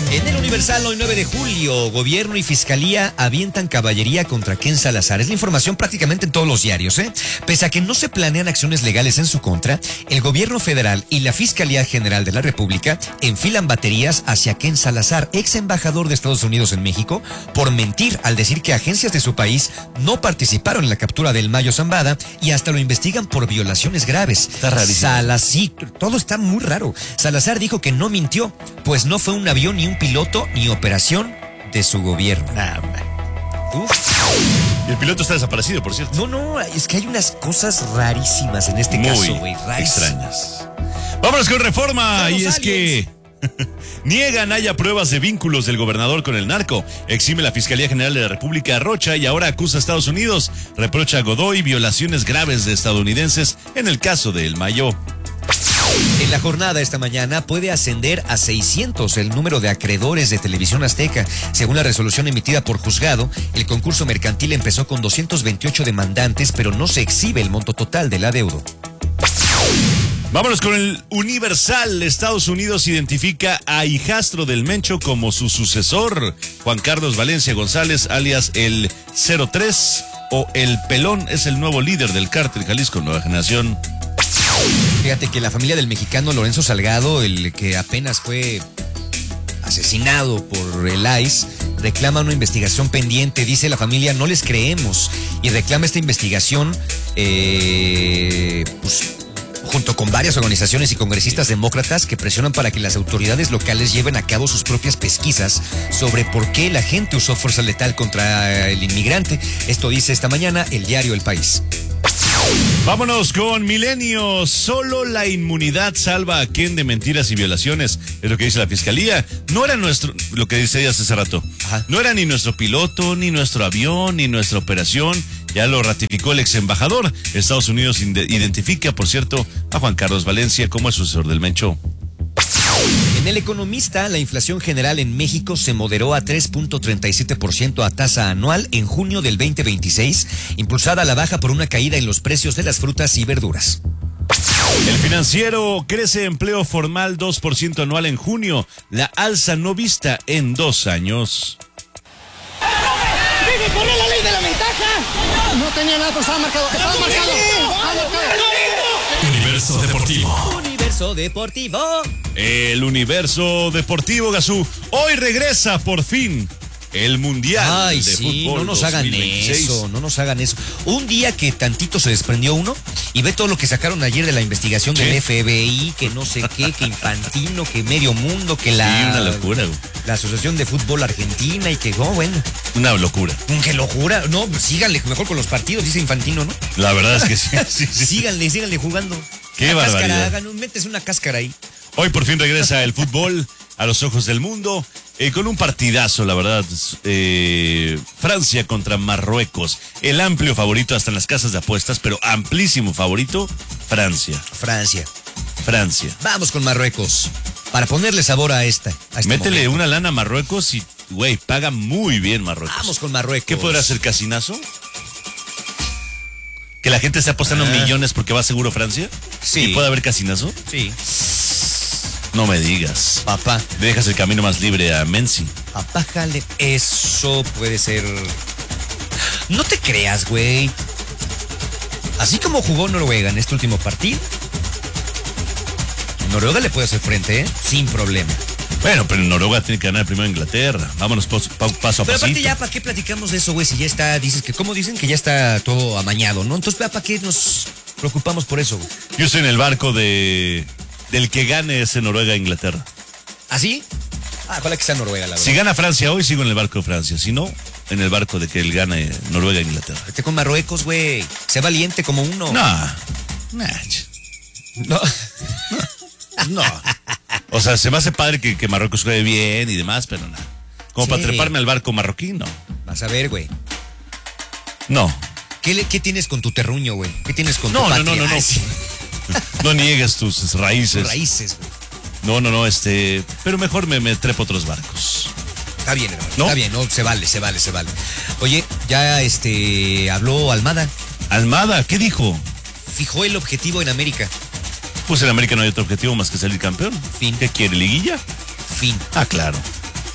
En el Universal, hoy 9 de julio, gobierno y fiscalía avientan caballería contra Ken Salazar. Es la información prácticamente en todos los diarios, ¿eh? Pese a que no se planean acciones legales en su contra, el gobierno federal y la Fiscalía General de la República enfilan baterías hacia Ken Salazar, ex embajador de Estados Unidos en México, por mentir al decir que agencias de su país no participaron en la captura del Mayo Zambada y hasta lo investigan por violaciones graves. Está rarísimo. Sí, todo está muy raro. Salazar dijo que no mintió, pues no fue un avión ni un piloto ni operación de su gobierno. Y el piloto está desaparecido, por cierto. No, es que hay unas cosas rarísimas en este caso, güey. Extrañas. Vámonos con Reforma. Y es que niegan haya pruebas de vínculos del gobernador con el narco. Exime la Fiscalía General de la República a Rocha y ahora acusa a Estados Unidos. Reprocha a Godoy violaciones graves de estadounidenses en el caso de El Mayo. En la jornada esta mañana puede ascender a 600 el número de acreedores de Televisión Azteca. Según la resolución emitida por juzgado, el concurso mercantil empezó con 228 demandantes, pero no se exhibe el monto total del adeudo. Vámonos con el Universal. Estados Unidos identifica a hijastro del Mencho como su sucesor. Juan Carlos Valencia González, alias el 03 o el Pelón, es el nuevo líder del cártel Jalisco Nueva Generación. Fíjate que la familia del mexicano Lorenzo Salgado, el que apenas fue asesinado por el ICE, reclama una investigación pendiente. Dice la familia, no les creemos, y reclama esta investigación, junto con varias organizaciones y congresistas demócratas que presionan para que las autoridades locales lleven a cabo sus propias pesquisas sobre por qué la gente usó fuerza letal contra el inmigrante. Esto dice esta mañana el diario El País. Vámonos con Milenio. Solo la inmunidad salva a Ken de mentiras y violaciones. Es lo que dice la fiscalía. No era lo que decías hace rato. Ajá. No era ni nuestro piloto, ni nuestro avión, ni nuestra operación. Ya lo ratificó el ex embajador. Estados Unidos identifica, por cierto, a Juan Carlos Valencia como el sucesor del Mencho. En El Economista, la inflación general en México se moderó a 3.37% a tasa anual en junio del 2026, impulsada a la baja por una caída en los precios de las frutas y verduras. El Financiero: crece empleo formal 2% anual en junio, la alza no vista en 2 años. ¡Vive, corre la ley de la ventaja! No tenía nada, pero estaba marcado. Universo Deportivo. Universo Deportivo. El Universo Deportivo, Gazú. Hoy regresa por fin el Mundial de Fútbol. No nos hagan 2026. eso, no nos hagan eso. Un día que tantito se desprendió uno y ve todo lo que sacaron ayer de la investigación del FBI, que no sé qué, que Infantino, que Medio Mundo, que una locura, güey. La Asociación de Fútbol Argentina y que, bueno. Una locura. ¡Qué locura! No, pues síganle mejor con los partidos, dice Infantino, ¿no? La verdad es que sí. Síganle jugando. Qué una barbaridad. Cáscara, metes una cáscara ahí. Hoy por fin regresa el fútbol a los ojos del mundo, con un partidazo, la verdad. Francia contra Marruecos. El amplio favorito hasta en las casas de apuestas, pero amplísimo favorito, Francia. Francia. Vamos con Marruecos, para ponerle sabor a este Métele momento. una lana a Marruecos y, güey, paga muy bien Marruecos. Vamos con Marruecos. ¿Qué podrá hacer, casinazo? ¿Que la gente esté apostando millones porque va seguro Francia? Sí. ¿Y puede haber casinazo? Sí. No me digas. Papá. Le dejas el camino más libre a Menzi. Papá, jale. Eso puede ser. No te creas, güey. Así como jugó Noruega en este último partido, Noruega le puede hacer frente, sin problema. Bueno, pero Noruega tiene que ganar primero a Inglaterra. Vámonos paso a pasito. Pero aparte ya, ¿para qué platicamos de eso, güey? Si ya está, ¿cómo dicen que ya está todo amañado, no? Entonces, ¿para qué nos preocupamos por eso, güey? Yo estoy en el barco del que gane ese Noruega-Inglaterra. ¿Ah, sí? Ojalá que sea Noruega, la verdad. Si gana Francia hoy, sigo en el barco de Francia. Si no, en el barco de que él gane Noruega-Inglaterra. Vete con Marruecos, güey. Sé valiente como uno. No. O sea, se me hace padre que Marruecos juegue bien y demás, pero nada. Como Sí. para treparme al barco marroquí, no. Vas a ver, güey. No. ¿Qué tienes con tu terruño, güey? ¿Qué tienes con tu No. patria? Ay, sí. No niegues tus raíces. Raíces, güey. No, pero mejor me trepo otros barcos. Está bien, hermano. ¿No? Está bien, no, se vale. Oye, ya habló Almada. Almada, ¿qué dijo? Fijó el objetivo en América. Pues en América no hay otro objetivo más que salir campeón. Fin. ¿Qué quiere, liguilla? Fin. Ah, claro.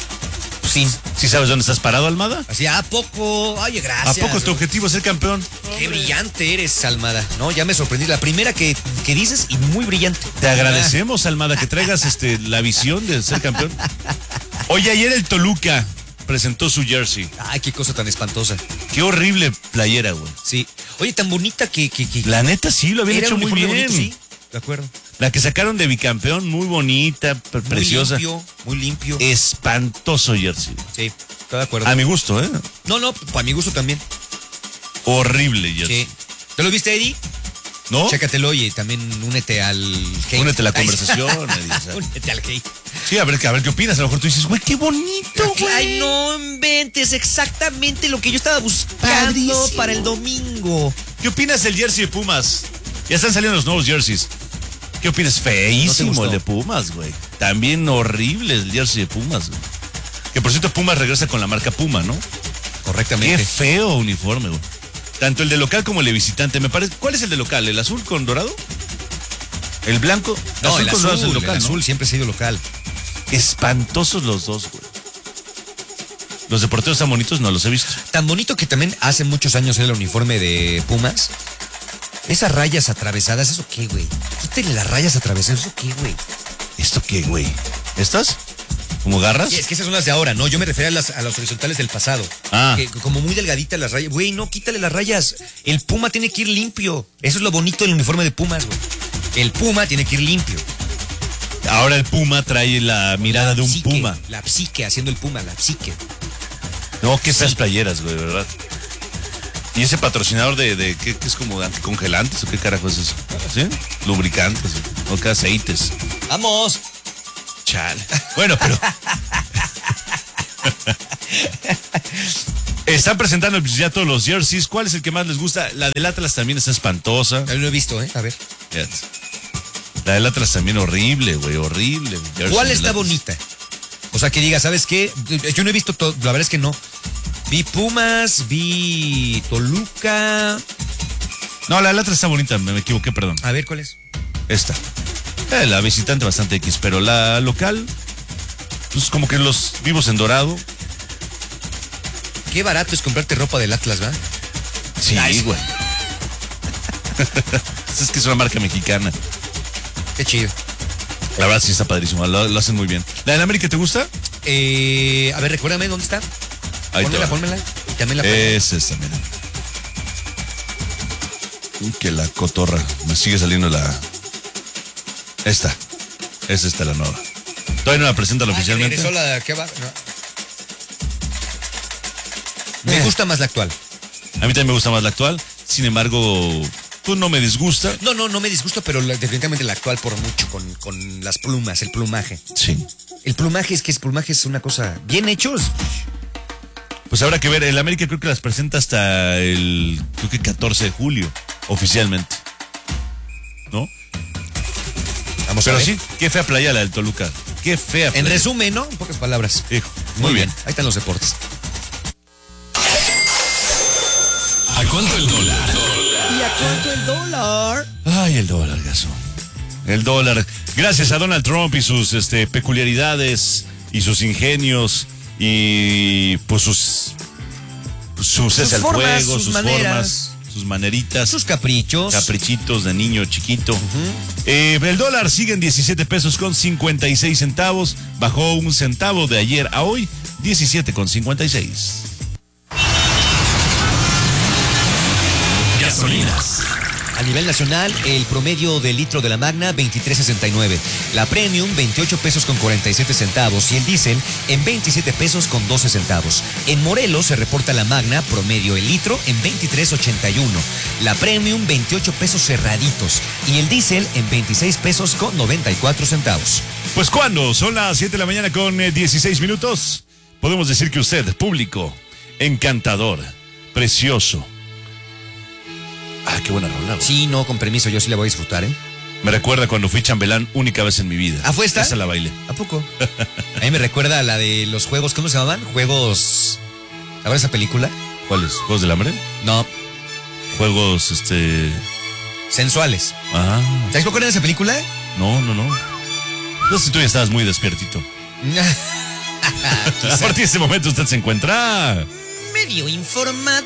fin. ¿Sí sabes dónde estás parado, Almada? Así, ¿a poco? Oye, gracias. ¿A poco tu objetivo es ser campeón? Qué brillante eres, Almada. No, ya me sorprendí. La primera que dices y muy brillante. Te agradecemos, Almada, que traigas la visión de ser campeón. Oye, ayer el Toluca presentó su jersey. Ay, qué cosa tan espantosa. Qué horrible playera, güey. Sí. Oye, tan bonita que La neta sí, lo habían era hecho un muy uniforme bien. bonito, sí, de acuerdo. La que sacaron de bicampeón, muy bonita, preciosa. Muy limpio. Espantoso jersey. Sí, estoy de acuerdo. A mi gusto, ¿eh? No, para mi gusto también. Horrible jersey. Sí. ¿Te lo viste, Eddie? ¿No? Chécatelo y también únete al hate. Únete a la Ay, conversación, Eddie, o sea. Únete al hate. Sí, a ver qué opinas. A lo mejor tú dices, güey, qué bonito, güey. Ay, no inventes, exactamente lo que yo estaba buscando Padrísimo. para el domingo. ¿Qué opinas del jersey de Pumas? Ya están saliendo los nuevos jerseys. ¿Qué opinas? ¿No te Feísimo gustó? el de Pumas, güey. También horrible el jersey de Pumas, güey. Que por cierto, Pumas regresa con la marca Puma, ¿no? Correctamente. Qué feo uniforme, güey. Tanto el de local como el de visitante. Me parece. ¿Cuál es el de local? ¿El azul con dorado? ¿El blanco? No, el con dorado es azul, local, el ¿no? azul siempre ha sido local. Espantosos los dos, güey. Los de porteros tan bonitos no los he visto. Tan bonito que también hace muchos años era el uniforme de Pumas. Esas rayas atravesadas, ¿eso qué, güey? Quítenle las rayas atravesadas, ¿eso qué, güey? ¿Esto qué, güey? ¿Estas? ¿Como garras? Sí, es que esas son las de ahora, ¿no? Yo me refería a las horizontales del pasado. Ah. Que como muy delgaditas las rayas. Güey, no, quítale las rayas. El Puma tiene que ir limpio. Eso es lo bonito del uniforme de Pumas, güey. El Puma tiene que ir limpio. Ahora el Puma trae la mirada de un Psique, Puma. La psique, haciendo el Puma, la psique. No, qué feas playeras, güey, ¿verdad? ¿Y ese patrocinador de qué es como de anticongelantes o qué carajo es eso? ¿Sí? Lubricantes o qué aceites. ¡Vamos! Chale. Bueno, pero... Están presentando ya todos los jerseys. ¿Cuál es el que más les gusta? La del Atlas también está espantosa. Ya lo he visto, ¿eh? A ver. Fíjate. La del Atlas también horrible, güey, horrible. Jersey ¿Cuál del está Atlas. bonita? O sea, que diga, ¿sabes qué? Yo no he visto todo, la verdad es que no. Vi Pumas, vi Toluca. No, la del Atlas está bonita, me equivoqué, perdón. A ver, ¿cuál es? Esta. La visitante bastante X, pero la local, pues como que los vivos en dorado. Qué barato es comprarte ropa del Atlas, ¿va? Sí, Nice. güey. Es que es una marca mexicana. Qué chido. La verdad sí está padrísimo, lo hacen muy bien. ¿La del América te gusta? A ver, recuérdame dónde está. Ahí te va. Pónmela. Y también la Es esta, mira. Que la cotorra. Me sigue saliendo la... Esta. Es esta la nueva. Todavía no la presentan oficialmente. regresó la que va. No. Me gusta más la actual. A mí también me gusta más la actual. Sin embargo, pues no me disgusta. No me disgusta, pero definitivamente la actual por mucho, con las plumas, el plumaje. Sí. El plumaje es una cosa bien hecho. Pues habrá que ver. El América creo que las presenta hasta el 14 de julio, oficialmente. ¿No? Vamos Pero a ver. sí, qué fea playa la del Toluca. Qué fea playa. En resumen, ¿no? En pocas palabras. Hijo, Muy bien. Ahí están los deportes. ¿A cuánto el dólar? ¿Y a cuánto el dólar? Ay, el dólar, gaso. El dólar. Gracias a Donald Trump y sus peculiaridades y sus ingenios y pues sus cese al formas, fuego, sus sus maneras. formas, sus maneritas. Sus caprichos. Caprichitos de niño chiquito. El dólar sigue en 17 pesos con 56 centavos. Bajó un centavo de ayer a hoy, 17 con 56. Gasolinas. A nivel nacional, el promedio del litro de la Magna, 23.69. La Premium, 28 pesos con 47 centavos. Y el diésel, en 27 pesos con 12 centavos. En Morelos se reporta la Magna, promedio el litro, en 23.81. La Premium, 28 pesos cerraditos. Y el diésel, en 26 pesos con 94 centavos. Pues cuando son las 7 de la mañana con 16 minutos, podemos decir que usted, público, encantador, precioso. Ah, qué buena rola. Güey. Sí, no, con permiso, yo sí la voy a disfrutar, ¿eh? Me recuerda cuando fui chambelán única vez en mi vida. ¿Ah, fue esta? Esa la bailé. ¿A poco? A mí me recuerda a la de los juegos, ¿cómo se llamaban? Juegos... ¿Sabes esa película? ¿Cuáles? ¿Juegos del hambre? No, Juegos, sensuales. Ah, ¿Sabes cuál era esa película? no. No sé si tú ya estabas muy despiertito. A partir de este momento usted se encuentra medio informado.